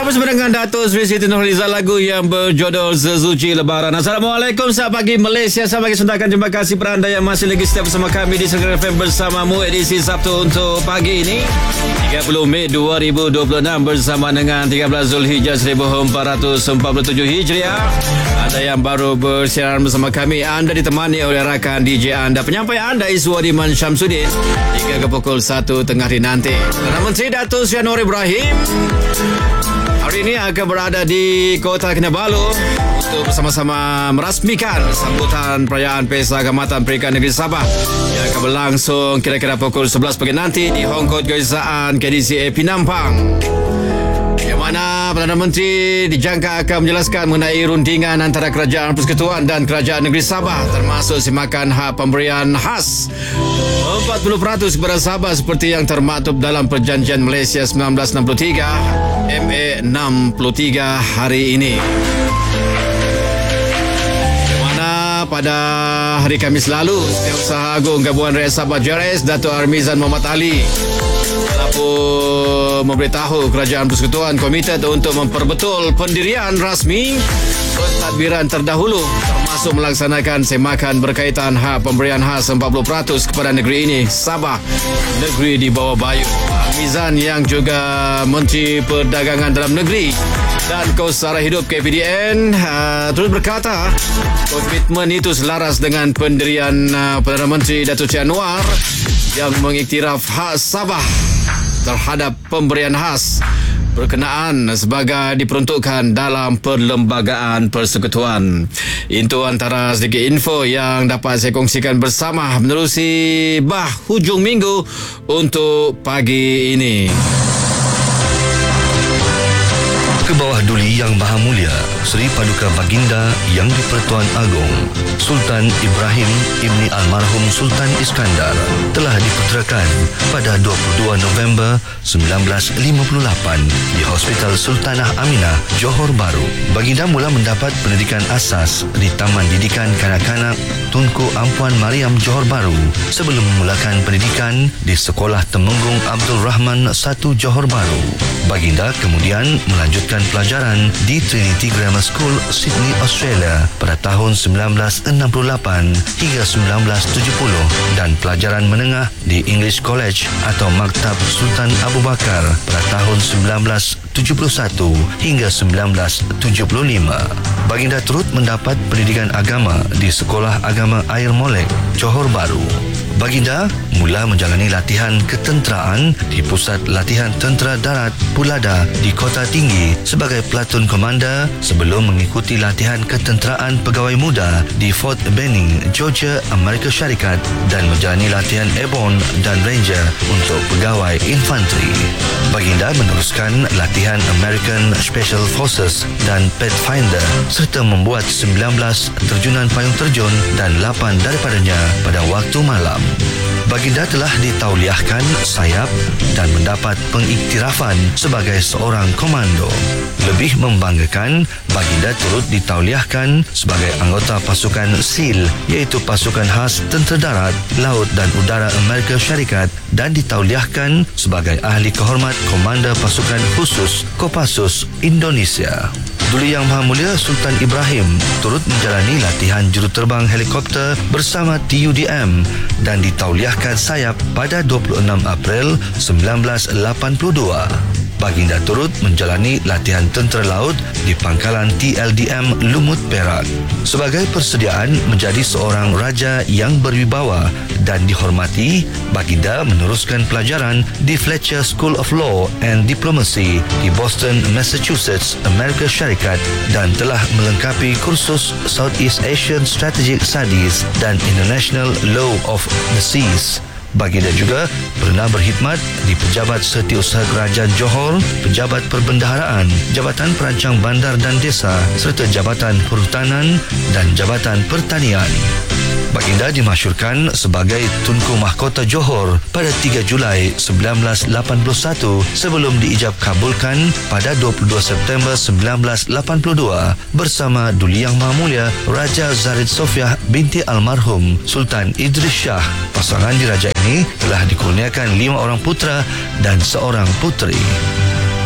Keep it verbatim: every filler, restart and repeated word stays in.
bersama dengan Datuk Seri Siti Nurhaliza, lagu yang berjudul Sesuci Lebaran. Assalamualaikum, selamat pagi Malaysia, selamat pagi Sundakan. Terima kasih kepada anda yang masih lagi setia bersama kami di Sergana F M bersamamu edisi Sabtu untuk pagi ini tiga puluh Mei dua ribu dua puluh enam bersama dengan tiga belas Zulhijjah seribu empat ratus empat puluh tujuh Hijriah. Anda yang baru bersiaran bersama kami, anda ditemani oleh rakan D J anda, penyampai anda Iswadiman Syamsuddin hingga ke pukul satu tengah hari nanti. Perdana Menteri Datuk Seri Anwar Ibrahim hari ini akan berada di Kota Kinabalu untuk bersama-sama merasmikan sambutan perayaan Pesta Kehormatan Perikanan Negeri Sabah yang akan berlangsung kira-kira pukul sebelas pagi nanti di Hongkong Kejaksaan K D C A Penampang, yang mana Perdana Menteri dijangka akan menjelaskan mengenai rundingan antara Kerajaan Persekutuan dan Kerajaan Negeri Sabah, termasuk semakan hak pemberian khas empat puluh peratus kepada Sabah seperti yang termaktub dalam Perjanjian Malaysia seribu sembilan ratus enam puluh tiga M A enam puluh tiga hari ini. Pada hari Khamis lalu, Setiausaha Agung Gabungan Rakyat Sabah J R S Datuk Armizan Muhammad Ali telah pun memberitahu Kerajaan Persekutuan komited untuk memperbetul pendirian rasmi pentadbiran terdahulu, termasuk melaksanakan semakan berkaitan hak pemberian khas empat puluh peratus kepada negeri ini, Sabah, negeri di bawah bayu. Armizan yang juga Menteri Perdagangan Dalam Negeri dan Keusahawanan Hidup K P D N uh, terus berkata komitmen itu selaras dengan pendirian uh, Perdana Menteri Datuk Seri Anwar yang mengiktiraf hak Sabah terhadap pemberian khas berkenaan sebagai diperuntukkan dalam Perlembagaan Persekutuan. Itu antara sedikit info yang dapat saya kongsikan bersama menerusi bah hujung minggu untuk pagi ini. Ke bawah Duli Yang Maha Mulia Seri Paduka Baginda Yang di-Pertuan Agong Sultan Ibrahim Ibni Almarhum Sultan Iskandar telah diputerakan pada dua puluh dua November sembilan belas lima puluh lapan di Hospital Sultanah Aminah, Johor Bahru. Baginda mula mendapat pendidikan asas di Taman Didikan Kanak-Kanak Tunku Ampuan Mariam, Johor Bahru sebelum memulakan pendidikan di Sekolah Temenggung Abdul Rahman satu, Johor Bahru. Baginda kemudian melanjutkan pelajaran di Trinity Grammar School, Sydney, Australia pada tahun sembilan belas enam puluh lapan hingga sembilan belas tujuh puluh dan pelajaran menengah di English College atau Maktab Sultan Abu Bakar pada tahun sembilan belas tujuh puluh satu hingga sembilan belas tujuh puluh lima. Baginda turut mendapat pendidikan agama di Sekolah Agama Air Molek, Johor Bahru. Baginda mula menjalani latihan ketenteraan di Pusat Latihan Tentera Darat Pulada di Kota Tinggi sebagai Platoon Commander sebelum mengikuti latihan ketenteraan pegawai muda di Fort Benning, Georgia, Amerika Syarikat dan menjalani latihan Airborne dan Ranger untuk pegawai infanteri. Baginda meneruskan latihan American Special Forces dan Pathfinder serta membuat sembilan belas terjunan payung terjun dan lapan daripadanya pada waktu malam. Baginda telah ditauliahkan sayap dan mendapat pengiktirafan sebagai seorang komando. Lebih membanggakan, Baginda turut ditauliahkan sebagai anggota pasukan SEAL iaitu Pasukan Khas Tentera Darat, Laut dan Udara Amerika Syarikat dan ditauliahkan sebagai ahli kehormat Komander Pasukan Khusus Kopassus Indonesia. Duli Yang Maha Mulia Sultan Ibrahim turut menjalani latihan juruterbang helikopter bersama T U D M dan ditauliahkan sayap pada dua puluh enam April sembilan belas lapan puluh dua. Baginda turut menjalani latihan tentera laut di pangkalan T L D M Lumut Perak. Sebagai persediaan menjadi seorang raja yang berwibawa dan dihormati, Baginda meneruskan pelajaran di Fletcher School of Law and Diplomacy di Boston, Massachusetts, Amerika Syarikat dan telah melengkapi kursus Southeast Asian Strategic Studies dan International Law of the Seas. Baginda juga pernah berkhidmat di Pejabat Setiausaha Kerajaan Johor, Pejabat Perbendaharaan, Jabatan Perancang Bandar dan Desa serta Jabatan Perhutanan dan Jabatan Pertanian. Baginda dimasyhurkan sebagai Tunku Mahkota Johor pada tiga Julai sembilan belas lapan puluh satu sebelum diijab kabulkan pada dua puluh dua September sembilan belas lapan puluh dua bersama Duli Yang Maha Mulia Raja Zarid Sofiah binti almarhum Sultan Idris Shah. Pasangan diraja ini telah dikurniakan lima orang putera dan seorang puteri.